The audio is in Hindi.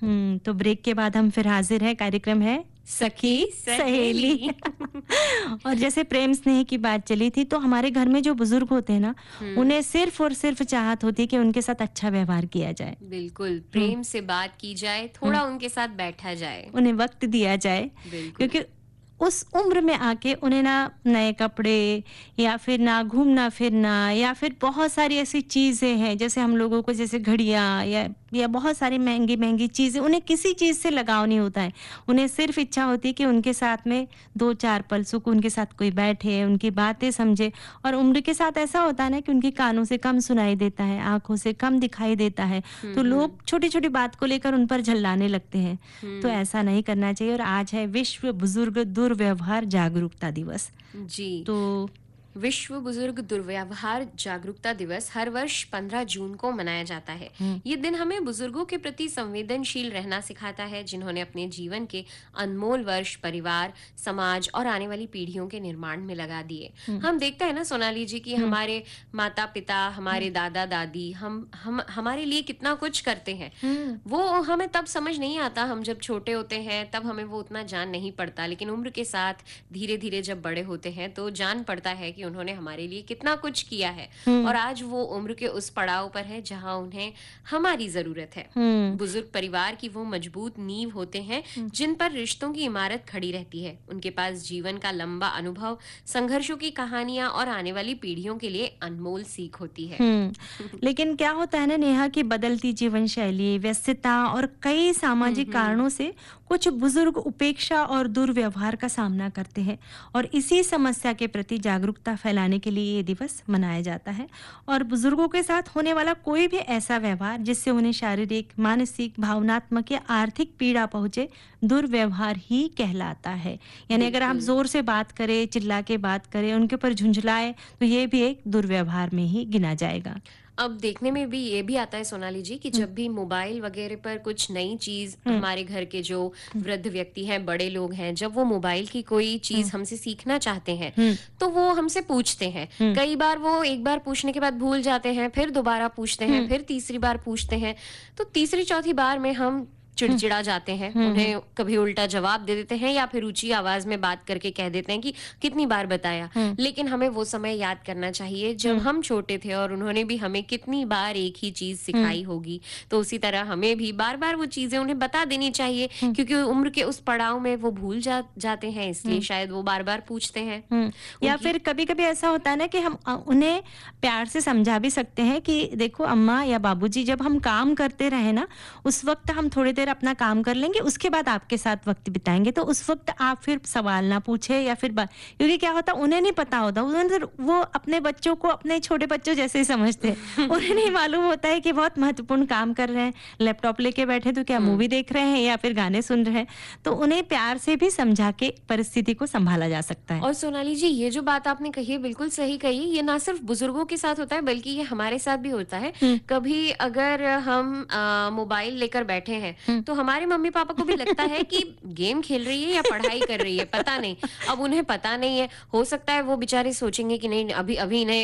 तो ब्रेक के बाद हम फिर हाजिर हैं। कार्यक्रम है सखी सहेली। और जैसे प्रेम स्नेह की बात चली थी, तो हमारे घर में जो बुजुर्ग होते हैं ना, हुँ, उन्हें सिर्फ और सिर्फ चाहत होती है कि उनके साथ अच्छा व्यवहार किया जाए। बिल्कुल, हुँ, प्रेम से बात की जाए, हुँ, थोड़ा उनके साथ बैठा जाए। उन्हें वक्त दिया जाए, बिल्कुल। क्योंकि उस उम्र में आके उन्हें ना नए कपड़े या फिर ना घूमना फिरना या फिर बहुत सारी ऐसी चीजें हैं, जैसे हम लोगों को जैसे घड़ियां या बहुत सारी महंगी महंगी चीजें, उन्हें किसी चीज से लगाव नहीं होता है। उन्हें सिर्फ इच्छा होती है कि उनके साथ में दो चार पल सुकून के साथ कोई बैठे, उनकी बातें समझे। और उम्र के साथ ऐसा होता है ना कि उनकी कानों से कम सुनाई देता है, आंखों से कम दिखाई देता है, हुँ, तो हुँ, लोग छोटी छोटी बात को लेकर उन पर झल्लाने लगते हैं। तो हुँ। ऐसा नहीं करना चाहिए। और आज है विश्व बुजुर्ग दुर्व्यवहार जागरूकता दिवस। जी। तो विश्व बुजुर्ग दुर्व्यवहार जागरूकता दिवस हर वर्ष 15 जून को मनाया जाता है। हुँ, ये दिन हमें बुजुर्गों के प्रति संवेदनशील रहना सिखाता है, जिन्होंने अपने जीवन के अनमोल वर्ष परिवार, समाज और आने वाली पीढ़ियों के निर्माण में लगा दिए। हुँ, हम देखते हैं ना सोनाली जी कि हुँ, हमारे माता पिता, हुँ, हमारे दादा दादी, हम हमारे लिए कितना कुछ करते हैं। हुँ, वो हमें तब समझ नहीं आता, हम जब छोटे होते हैं तब हमें वो उतना जान नहीं पड़ता, लेकिन उम्र के साथ धीरे धीरे जब बड़े होते हैं तो जान पड़ता है कि उन्होंने हमारे लिए कितना कुछ किया है। हुँ, और आज वो उम्र के उस पड़ाव पर है जहां उन्हें हमारी जरूरत है। हुँ, बुजुर्ग परिवार की वो मजबूत नींव होते हैं हुँ, जिन पर रिश्तों की इमारत खड़ी रहती है। उनके पास जीवन का लंबा अनुभव, संघर्षों की कहानियां और आने वाली पीढ़ियों के लिए अनमोल सीख होती है। हुँ। लेकिन क्या होता है ना नेहा, कि बदलती जीवन शैली, व्यस्तता और कई सामाजिक हम्म। कारणों से कुछ बुजुर्ग उपेक्षा और दुर्व्यवहार का सामना करते हैं। और इसी समस्या के प्रति जागरूकता फैलाने के लिए ये दिवस मनाया जाता है। और बुजुर्गों के साथ होने वाला कोई भी ऐसा व्यवहार जिससे उन्हें शारीरिक, मानसिक, भावनात्मक या आर्थिक पीड़ा पहुंचे, दुर्व्यवहार ही कहलाता है। यानी अगर आप बिल्कुल। जोर से बात करें, चिल्ला के बात करें, उनके ऊपर झुंझलाएं, तो ये भी एक दुर्व्यवहार में ही गिना जाएगा। अब देखने में भी ये भी आता है सोनाली जी कि हुँ, जब भी मोबाइल वगैरह पर कुछ नई चीज, हुँ, हमारे घर के जो हुँ, वृद्ध व्यक्ति हैं, बड़े लोग हैं, जब वो मोबाइल की कोई हुँ, चीज हमसे सीखना चाहते हैं हुँ, तो वो हमसे पूछते हैं। हुँ, कई बार वो एक बार पूछने के बाद भूल जाते हैं, फिर दोबारा पूछते हैं, हुँ, फिर तीसरी बार पूछते हैं। तो तीसरी चौथी बार में हम हुँ, चिड़चिड़ा जाते हैं, हुँ, हुँ, उन्हें कभी उल्टा जवाब दे देते हैं या फिर ऊंची आवाज में बात करके कह देते हैं कि कितनी बार बताया। हुँ, लेकिन हमें वो समय याद करना चाहिए जब हुँ, हम छोटे थे और उन्होंने भी हमें कितनी बार एक ही चीज हुँ, सिखाई होगी। तो उसी तरह हमें भी बार बार वो चीजें उन्हें बता देनी चाहिए, हुँ, क्योंकि उम्र के उस पड़ाव में वो भूल जाते हैं, इसलिए हुँ। शायद वो बार बार पूछते हैं हुँ। या उनकी। फिर कभी-कभी ऐसा होता है ना कि हम उन्हें प्यार से समझा भी सकते हैं कि देखो अम्मा या बाबूजी, जब हम काम करते रहे ना, उस वक़्त हम थोड़ी देर अपना काम कर लेंगे, उसके बाद आपके साथ वक़्त बिताएँगे। तो उस वक़्त आप फिर सवाल ना पूछें या फिर क्योंकि क्या होता है, उन्हें नहीं पता होता। वो अपने बच्चों को अपने छोटे बच्चों जैसे ही समझते हैं। उन्हें नहीं मालूम होता है कि बहुत महत्वपूर्ण काम कर रहे हैं, लैपटॉप लेके बैठे तो क्या हम्म। मूवी देख रहे हैं या फिर गाने सुन रहे हैं। तो उन्हें प्यार से भी समझा के परिस्थिति को सँभाला जा सकता है। और सोनाली जी, ये जो बात आपने कही है बिल्कुल सही कही। ये ना सिर्फ बुजुर्गों के साथ होता है बल्कि ये हमारे साथ भी होता है। हुँ, कभी अगर हम मोबाइल लेकर बैठे हैं हुँ। तो हमारे मम्मी पापा को भी लगता है कि गेम खेल रही है या पढ़ाई कर रही है, पता नहीं। अब उन्हें पता नहीं है, हो सकता है वो बेचारे सोचेंगे कि नहीं, अभी अभी इन्हें